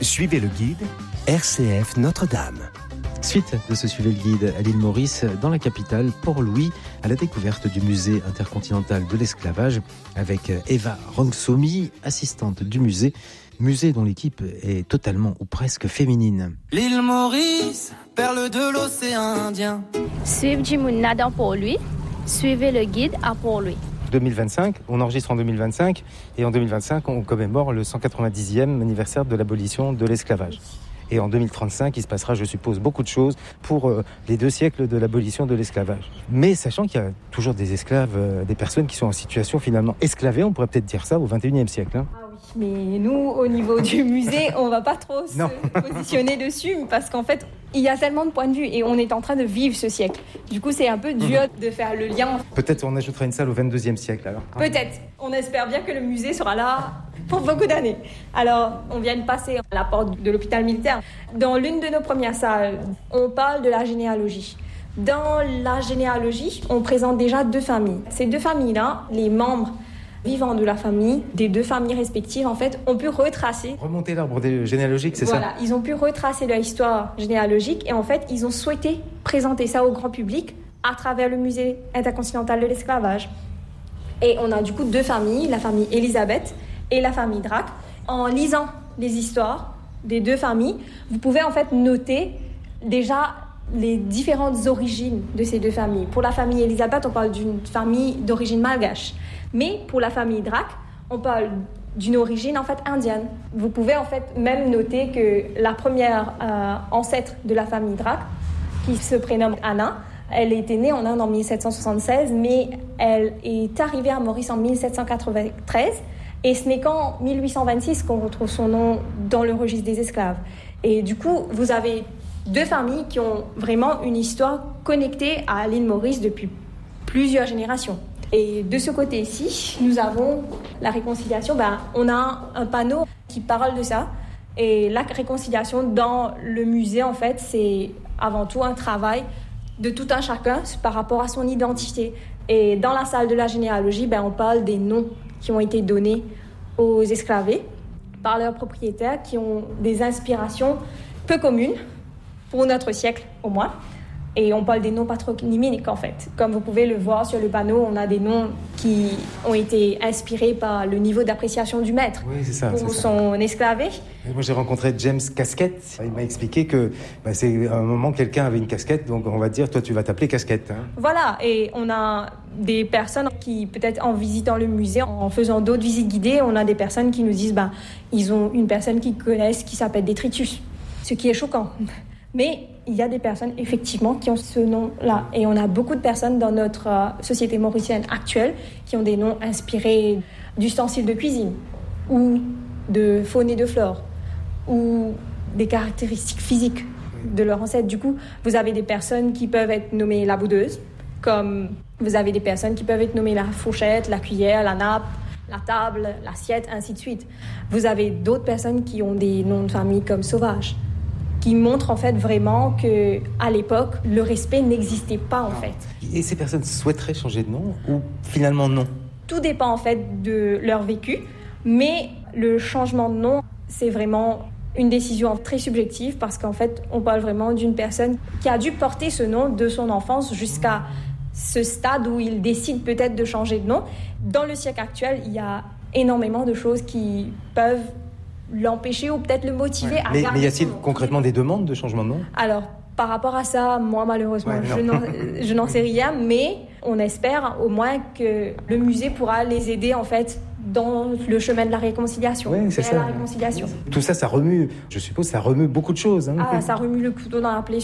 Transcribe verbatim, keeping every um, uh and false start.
Suivez le guide, R C F Notre-Dame. Suite de ce Suivez le guide à l'île Maurice, dans la capitale, Port-Louis, à la découverte du musée intercontinental de l'esclavage avec Eva Rangsomi, assistante du musée, musée dont l'équipe est totalement ou presque féminine. L'île Maurice, perle de l'océan Indien. Suivez Jimouna dans Port-Louis, suivez le guide à Port-Louis. deux mille vingt-cinq, on enregistre en deux mille vingt-cinq et en deux mille vingt-cinq, on commémore le cent quatre-vingt-dixième anniversaire de l'abolition de l'esclavage. Et en deux mille trente-cinq, il se passera, je suppose, beaucoup de choses pour euh, les deux siècles de l'abolition de l'esclavage. Mais sachant qu'il y a toujours des esclaves, euh, des personnes qui sont en situation finalement esclavée, on pourrait peut-être dire ça au vingt et unième siècle. Hein. Ah oui, mais nous, au niveau du musée, on ne va pas trop se non. positionner dessus parce qu'en fait, il y a tellement de points de vue et on est en train de vivre ce siècle. Du coup, c'est un peu dur mmh. de faire le lien. Peut-être on ajoutera une salle au vingt-deuxième siècle alors. Peut-être. On espère bien que le musée sera là pour beaucoup d'années. Alors, on vient de passer à la porte de l'hôpital militaire. Dans l'une de nos premières salles, on parle de la généalogie. Dans la généalogie, on présente déjà deux familles. Ces deux familles-là, les membres vivants de la famille, des deux familles respectives, en fait, ont pu retracer... Remonter l'arbre généalogique, c'est voilà, ça ? Voilà, ils ont pu retracer leur histoire généalogique et en fait, ils ont souhaité présenter ça au grand public à travers le musée intercontinental de l'esclavage. Et on a du coup deux familles, la famille Elisabeth et la famille Drac. En lisant les histoires des deux familles, vous pouvez en fait noter déjà les différentes origines de ces deux familles. Pour la famille Elisabeth, on parle d'une famille d'origine malgache. Mais pour la famille Drac, on parle d'une origine en fait indienne. Vous pouvez en fait même noter que la première euh, ancêtre de la famille Drac, qui se prénomme Anna, elle était née en Inde en mille sept cent soixante-seize, mais elle est arrivée à Maurice en mille sept cent quatre-vingt-treize. Et ce n'est qu'en mille huit cent vingt-six qu'on retrouve son nom dans le registre des esclaves. Et du coup, vous avez deux familles qui ont vraiment une histoire connectée à l'île Maurice depuis plusieurs générations. Et de ce côté-ci, nous avons la réconciliation. Ben, on a un panneau qui parle de ça. Et la réconciliation dans le musée, en fait, c'est avant tout un travail de tout un chacun par rapport à son identité. Et dans la salle de la généalogie, ben, on parle des noms qui ont été donnés aux esclavés par leurs propriétaires, qui ont des inspirations peu communes, pour notre siècle au moins. Et on parle des noms patronymiques en fait. Comme vous pouvez le voir sur le panneau, on a des noms qui ont été inspirés par le niveau d'appréciation du maître oui, c'est ça, pour c'est son ça. esclavé. Et moi j'ai rencontré James Casquette. Il m'a expliqué que bah, c'est à un moment quelqu'un avait une casquette, donc on va dire toi tu vas t'appeler Casquette. Hein. Voilà, et on a des personnes qui peut-être en visitant le musée, en faisant d'autres visites guidées, on a des personnes qui nous disent bah ils ont une personne qu'ils connaissent qui s'appelle Détritus, ce qui est choquant. Mais il y a des personnes, effectivement, qui ont ce nom-là. Et on a beaucoup de personnes dans notre euh, société mauricienne actuelle qui ont des noms inspirés d'ustensiles de cuisine ou de faune et de flore ou des caractéristiques physiques de leurs ancêtres. Du coup, vous avez des personnes qui peuvent être nommées la boudeuse, comme vous avez des personnes qui peuvent être nommées la fourchette, la cuillère, la nappe, la table, l'assiette, ainsi de suite. Vous avez d'autres personnes qui ont des noms de famille comme sauvage, qui montre en fait vraiment qu'à l'époque, le respect n'existait pas en fait. Et ces personnes souhaiteraient changer de nom ou finalement non ? Tout dépend en fait de leur vécu, mais le changement de nom, c'est vraiment une décision très subjective parce qu'en fait, on parle vraiment d'une personne qui a dû porter ce nom de son enfance jusqu'à ce stade où il décide peut-être de changer de nom. Dans le siècle actuel, il y a énormément de choses qui peuvent l'empêcher ou peut-être le motiver ouais. à mais, garder mais y a-t-il son nom. Concrètement des demandes de changement de nom ? Alors, par rapport à ça, moi malheureusement, ouais, je, n'en, je n'en sais rien, mais on espère au moins que le musée pourra les aider en fait dans le chemin de la réconciliation. Oui, c'est ça. La réconciliation. Tout ça, ça remue, je suppose, ça remue beaucoup de choses. Hein. Ah, ça remue le couteau dans la plaie